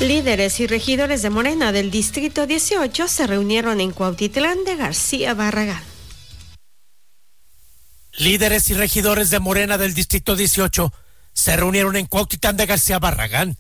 Líderes y regidores de Morena del Distrito 18 se reunieron en Cuautitlán de García Barragán. Líderes y regidores de Morena del Distrito 18 se reunieron en Cuautitlán de García Barragán.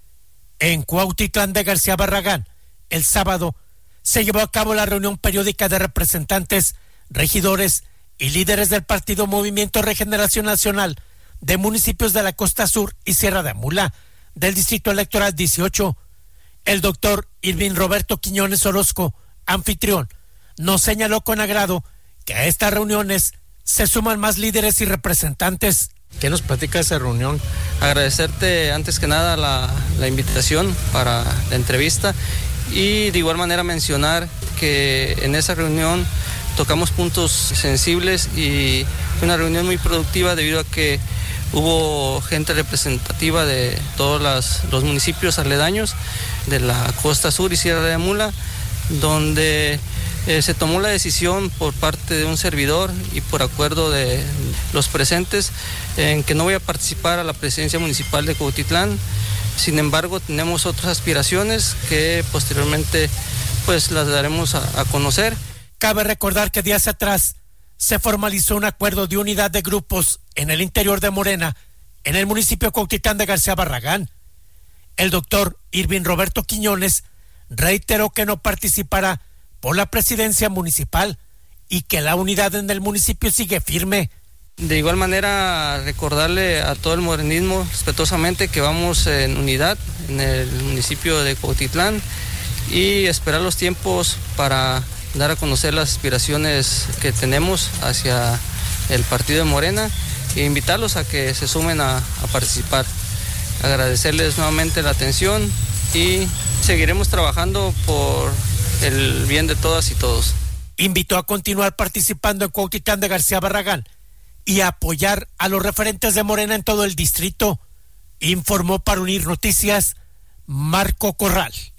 En Cuautitlán de García Barragán, el sábado, se llevó a cabo la reunión periódica de representantes, regidores y líderes del Partido Movimiento Regeneración Nacional de municipios de la Costa Sur y Sierra de Amula, del Distrito Electoral 18, el doctor Irving Roberto Quiñones Orozco, anfitrión, nos señaló con agrado que a estas reuniones se suman más líderes y representantes. ¿Qué nos platica esa reunión? Agradecerte antes que nada la invitación para la entrevista y de igual manera mencionar que en esa reunión tocamos puntos sensibles y fue una reunión muy productiva debido a que hubo gente representativa de todos los municipios aledaños de la Costa Sur y Sierra de Amula, donde se tomó la decisión por parte de un servidor y por acuerdo de los presentes en que no voy a participar a la presidencia municipal de Cuautitlán. Sin embargo, tenemos otras aspiraciones que posteriormente pues las daremos a conocer. Cabe recordar que días atrás se formalizó un acuerdo de unidad de grupos en el interior de Morena, en el municipio de Cuautitlán de García Barragán. El doctor Irving Roberto Quiñones reiteró que no participará por la presidencia municipal y que la unidad en el municipio sigue firme. De igual manera, recordarle a todo el morenismo respetuosamente que vamos en unidad en el municipio de Cuautitlán y esperar los tiempos para dar a conocer las aspiraciones que tenemos hacia el partido de Morena e invitarlos a que se sumen a participar. Agradecerles nuevamente la atención y seguiremos trabajando por el bien de todas y todos. Invitó a continuar participando en Cuautitlán de García Barragán y a apoyar a los referentes de Morena en todo el distrito. Informó para Unir Noticias Marco Corral.